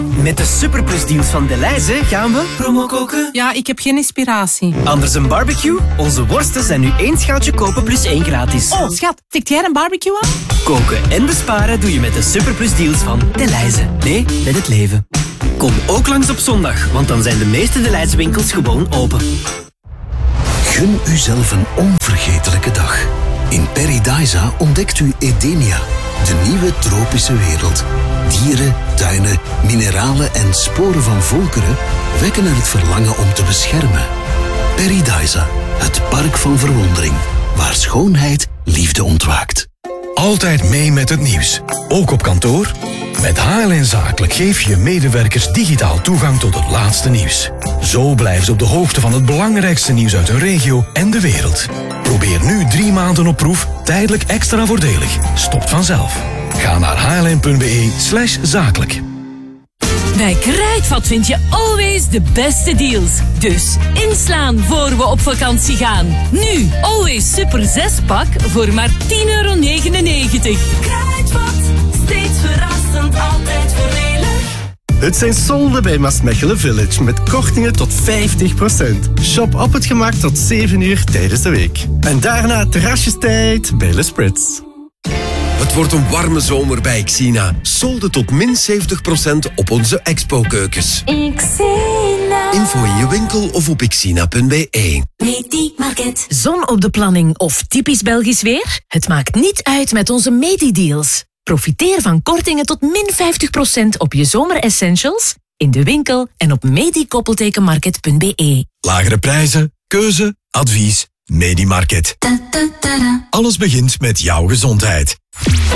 Met de superplusdeals van Delhaize gaan we promo koken. Ja, ik heb geen inspiratie. Anders een barbecue? Onze worsten zijn nu 1 schaaltje kopen plus 1 gratis. Oh, schat, tikt jij een barbecue aan? Koken en besparen doe je met de superplusdeals van Delhaize. Nee, met het leven. Kom ook langs op zondag, want dan zijn de meeste Delhaize winkels gewoon open. Gun uzelf een onvergetelijke dag. In Paradisa ontdekt u Edenia, de nieuwe tropische wereld. Dieren, tuinen, mineralen en sporen van volkeren wekken er het verlangen om te beschermen. Paradisa, het park van verwondering, waar schoonheid liefde ontwaakt. Altijd mee met het nieuws, ook op kantoor? Met HLN Zakelijk geef je medewerkers digitaal toegang tot het laatste nieuws. Zo blijven ze op de hoogte van het belangrijkste nieuws uit hun regio en de wereld. Probeer nu 3 maanden op proef, tijdelijk extra voordelig. Stopt vanzelf. Ga naar hln.be/zakelijk. Bij Kruidvat vind je always de beste deals. Dus inslaan voor we op vakantie gaan. Nu, always super 6-pak voor maar €10,99. Kruidvat, steeds verrassend, altijd voordelig. Het zijn solden bij Maasmechelen Village met kortingen tot 50%. Shop op het gemak tot 7 uur tijdens de week. En daarna terrasjestijd bij Le Spritz. Het wordt een warme zomer bij Xina. Solden tot min 70% op onze expo-keukens. Xina. Info in je winkel of op xina.be. Medi-market. Zon op de planning of typisch Belgisch weer? Het maakt niet uit met onze Medi-deals. Profiteer van kortingen tot min 50% op je zomeressentials, in de winkel en op medi-market.be. Lagere prijzen, keuze, advies, Medi-market. Alles begint met jouw gezondheid.